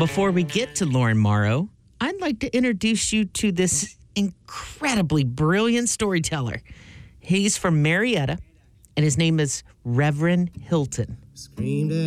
before we get to Lauren Morrow, I'd like to introduce you to this incredibly brilliant storyteller. He's from Marietta, and his name is Reverend Hilton.